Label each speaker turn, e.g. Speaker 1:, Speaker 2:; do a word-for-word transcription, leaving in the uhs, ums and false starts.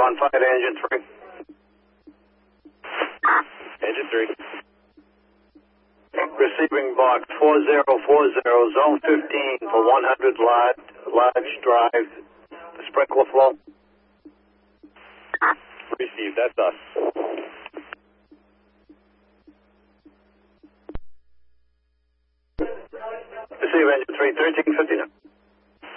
Speaker 1: on fire to engine three.
Speaker 2: Engine three.
Speaker 1: Receiving box four zero four zero, zone fifteen for one hundred large, large drive. Sprinkler flow.
Speaker 2: Received, that's us.
Speaker 1: Receive engine three, thirteen fifty-nine.